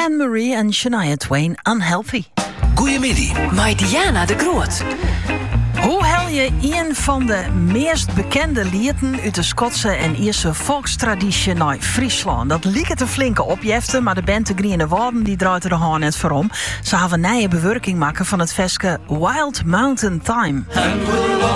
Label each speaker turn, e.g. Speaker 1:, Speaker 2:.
Speaker 1: Anne-Marie en Shania Twain, Unhealthy.
Speaker 2: Goedemiddag.
Speaker 3: Met Diana de Groot.
Speaker 1: Hoe hel je een van de meest bekende liederen uit de Schotse en Ierse volkstraditie naar Friesland? Dat lieket een flinke opjefte, maar de band de Griene Wouden die draait er de haan net voor om. Ze hebben een nieuwe bewerking maken van het veske Wild Mountain Time.